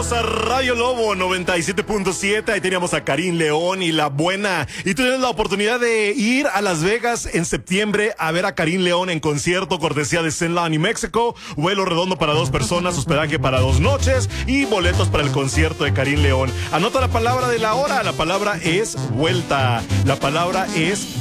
Bienvenidos a Radio Lobo 97.7. Ahí teníamos a Karim León y La Buena. Y tú tienes la oportunidad de ir a Las Vegas en septiembre a ver a Karim León en concierto, cortesía de Zenla New Mexico. Vuelo redondo para 2 personas, hospedaje para 2 noches y boletos para el concierto de Karim León. Anota la palabra de la hora. La palabra es vuelta. La palabra es